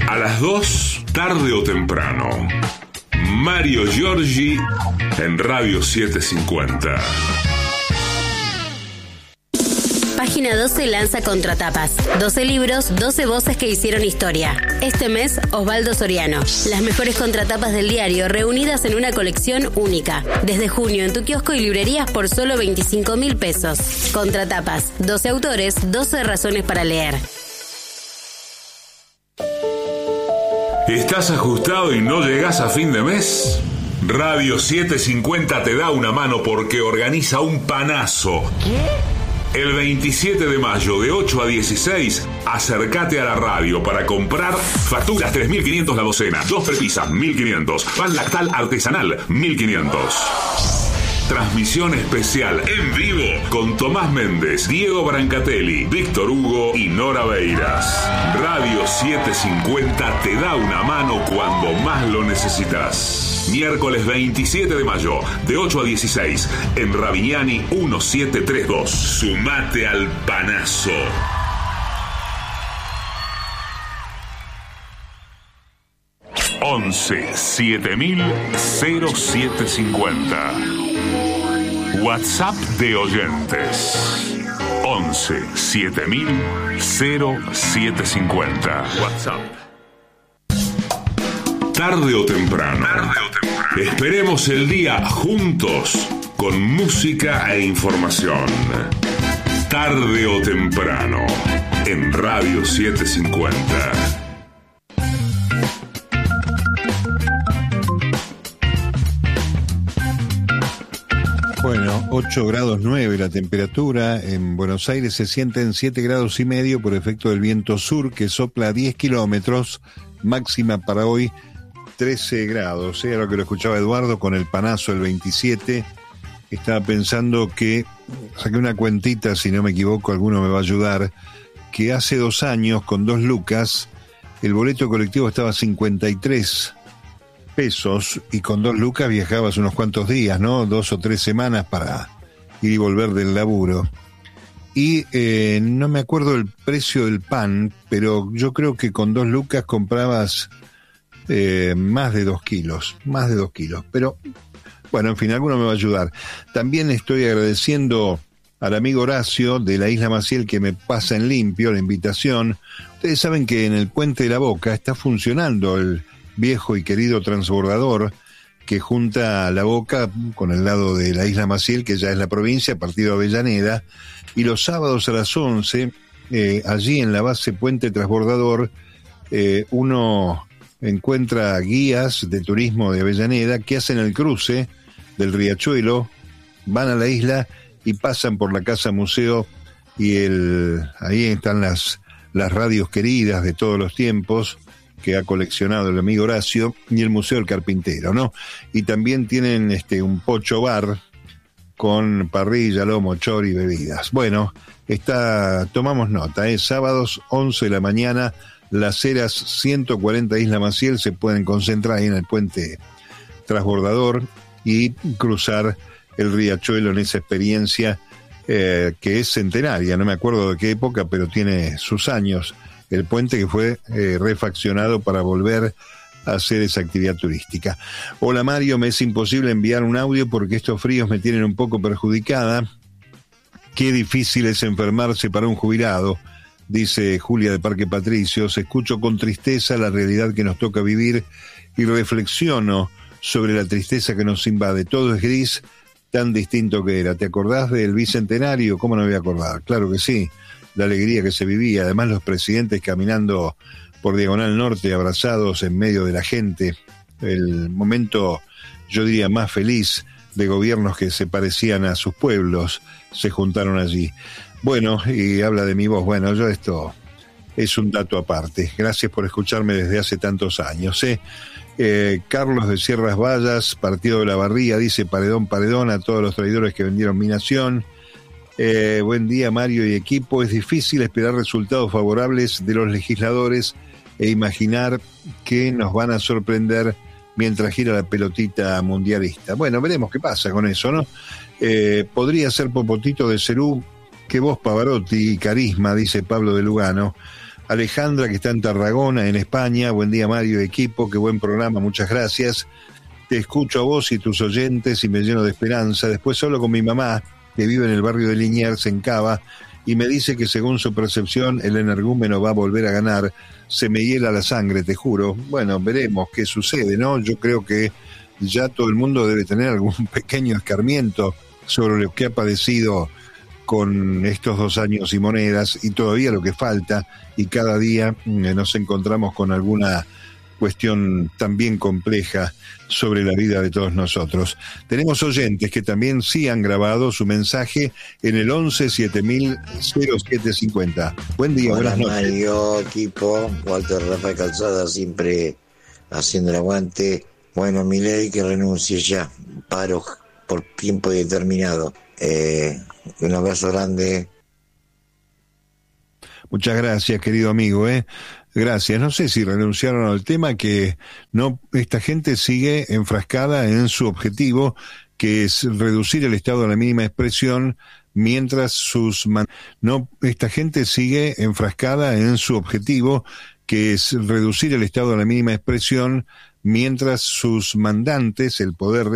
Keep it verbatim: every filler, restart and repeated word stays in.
A las dos, tarde o temprano. Mario Giorgi en Radio setecientos cincuenta. Página doce lanza Contratapas. doce libros, doce voces que hicieron historia. Este mes, Osvaldo Soriano. Las mejores contratapas del diario reunidas en una colección única. Desde junio en tu kiosco y librerías por solo veinticinco mil pesos. Contratapas. doce autores, doce razones para leer. ¿Estás ajustado y no llegás a fin de mes? Radio setecientos cincuenta te da una mano porque organiza un panazo. ¿Qué? El veintisiete de mayo, de ocho a dieciséis, acércate a la radio para comprar facturas tres mil quinientos la docena, dos prepisas, mil quinientos, pan lactal artesanal, mil quinientos. Transmisión especial en vivo con Tomás Méndez, Diego Brancatelli, Víctor Hugo y Nora Beiras. Radio setecientos cincuenta te da una mano cuando más lo necesitas. Miércoles veintisiete de mayo, de ocho a dieciséis, en Ravignani diecisiete treinta y dos. Sumate al panazo. once siete mil cero siete cincuenta. WhatsApp de oyentes. once siete mil cero siete cincuenta. WhatsApp. Tarde o temprano. Tarde o temprano. Esperemos el día juntos con música e información. Tarde o temprano en Radio setecientos cincuenta. Bueno, ocho grados nueve la temperatura. En Buenos Aires se sienten siete grados y medio por efecto del viento sur que sopla a diez kilómetros. Máxima para hoy trece grados. Era lo que lo escuchaba Eduardo con el panazo el veintisiete. Estaba pensando que saqué una cuentita, si no me equivoco, alguno me va a ayudar, que hace dos años con dos lucas el boleto colectivo estaba a cincuenta y tres pesos y con dos lucas viajabas unos cuantos días, ¿no? Dos o tres semanas para ir y volver del laburo. Y eh, no me acuerdo el precio del pan, pero yo creo que con dos lucas comprabas eh, más de dos kilos, más de dos kilos. Pero bueno, en fin, alguno me va a ayudar. También estoy agradeciendo al amigo Horacio de la Isla Maciel que me pasa en limpio la invitación. Ustedes saben que en el Puente de la Boca está funcionando el viejo y querido transbordador que junta La Boca con el lado de la Isla Maciel, que ya es la provincia, partido Avellaneda, y los sábados a las once, eh, allí en la base Puente Transbordador, eh, uno encuentra guías de turismo de Avellaneda que hacen el cruce del riachuelo, van a la isla y pasan por la Casa Museo, y el ahí están las, las radios queridas de todos los tiempos que ha coleccionado el amigo Horacio, y el Museo del Carpintero, ¿no? Y también tienen este un pocho bar con parrilla, lomo, chori y bebidas. Bueno, está, tomamos nota, es ¿eh? Sábados, once de la mañana, Las Heras ciento cuarenta Isla Maciel, se pueden concentrar ahí en el puente transbordador y cruzar el riachuelo en esa experiencia eh, que es centenaria, no me acuerdo de qué época, pero tiene sus años. El puente que fue eh, refaccionado para volver a hacer esa actividad turística. Hola Mario, me es imposible enviar un audio porque estos fríos me tienen un poco perjudicada. Qué difícil es enfermarse para un jubilado, dice Julia de Parque Patricios. Escucho con tristeza la realidad que nos toca vivir y reflexiono sobre la tristeza que nos invade. Todo es gris, tan distinto que era. ¿Te acordás del Bicentenario? ¿Cómo no me voy a acordar? Claro que sí. La alegría que se vivía, además los presidentes caminando por Diagonal Norte, abrazados en medio de la gente, el momento, yo diría, más feliz de gobiernos que se parecían a sus pueblos, se juntaron allí. Bueno, y habla de mi voz, bueno, yo esto es un dato aparte, gracias por escucharme desde hace tantos años, ¿eh? Eh, Carlos de Sierras Vallas, Partido de la Barría, dice paredón, paredón a todos los traidores que vendieron mi nación. Eh, buen día Mario y equipo. Es difícil esperar resultados favorables de los legisladores e imaginar que nos van a sorprender mientras gira la pelotita mundialista. Bueno, veremos qué pasa con eso, ¿no? Eh, podría ser Popotito de Cerú, que voz Pavarotti y carisma, dice Pablo de Lugano. Alejandra, que está en Tarragona, en España. Buen día, Mario, equipo, qué buen programa, muchas gracias. Te escucho a vos y tus oyentes y me lleno de esperanza. Después solo con mi mamá, que vive en el barrio de Liniers, en Cava, y me dice que según su percepción el energúmeno va a volver a ganar. Se me hiela la sangre, te juro. Bueno, veremos qué sucede, ¿no? Yo creo que ya todo el mundo debe tener algún pequeño escarmiento sobre lo que ha padecido con estos dos años y monedas, y todavía lo que falta, y cada día eh, nos encontramos con alguna cuestión también compleja sobre la vida de todos nosotros. Tenemos oyentes que también sí han grabado su mensaje en el once siete mil cero siete cincuenta. Buen día, Hola, buenas noches. Mario, equipo, Walter Rafael Calzada, siempre haciendo el aguante. Bueno, Milei que renuncie ya, paro por tiempo determinado. Eh, un abrazo grande. Muchas gracias, querido amigo, ¿eh? Gracias. No sé si renunciaron al tema, que no, esta gente sigue enfrascada en su objetivo, que es reducir el Estado a la mínima expresión, mientras sus man- no, esta gente sigue enfrascada en su objetivo, que es reducir el Estado a la mínima expresión, mientras sus mandantes, el poder